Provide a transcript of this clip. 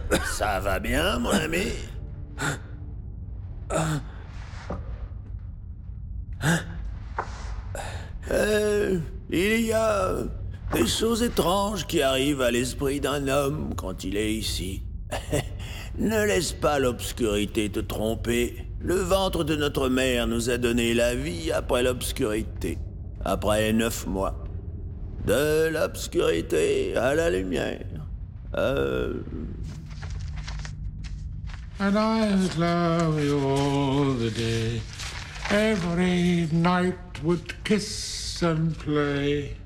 Ça va bien, mon ami? Il y a des choses étranges qui arrivent à l'esprit d'un homme quand il est ici. Ne laisse pas l'obscurité te tromper. Le ventre de notre mère nous a donné la vie après l'obscurité. Après 9 mois. De l'obscurité à la lumière. And I would love you all the day. Every night would kiss and play.